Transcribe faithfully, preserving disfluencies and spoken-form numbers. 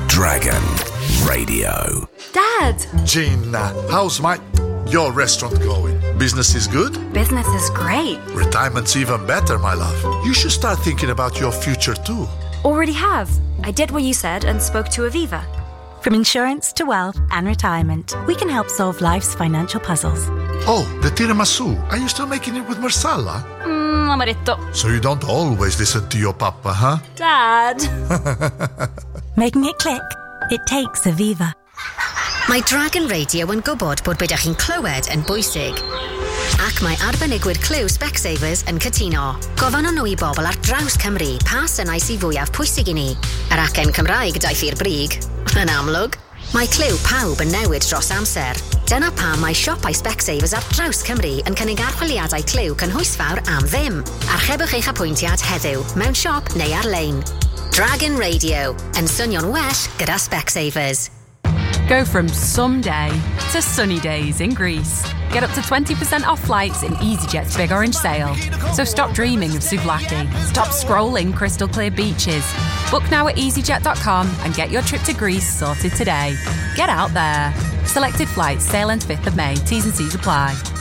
Dragon Radio. Dad! Gina, how's my... your restaurant going? Business is good? Business is great. Retirement's even better, my love. You should start thinking about your future too. Already have. I did what you said and spoke to Aviva. From insurance to wealth and retirement, we can help solve life's financial puzzles. Oh, the tiramisu. Are you still making it with marsala? Mmm, amaretto. So you don't always listen to your papa, huh? Dad! Making it click? It takes Aviva. Mae Dragon Radio yn gwybod bod beth chi'n clywed yn bwysig. Ac mae arbenigwyr Cliw Specsavers yn cytuno. Gofyn nhw i bobl ar draws Cymru pa synau sydd fwyaf pwysig i ni. Yr acen Cymraeg daeth i'r brig. Yn amlwg, mae Cliw pawb yn newid dros amser. Dyna pam mae siopau Specsavers ar draws Cymru yn cynnig archwiliadau Cliw cynhwysfawr am ddim. Archebwch eich apwyntiad heddiw mewn siop neu ar-lein. Dragon Radio, yn swnio'n well gyda Specsavers. Go from someday to sunny days in Greece. Get up to twenty percent off flights in EasyJet's Big Orange Sale. So stop dreaming of Souvlaki. Stop scrolling crystal clear beaches. Book now at easyjet dot com and get your trip to Greece sorted today. Get out there. Selected flights sail on fifth of May. T's and C's apply.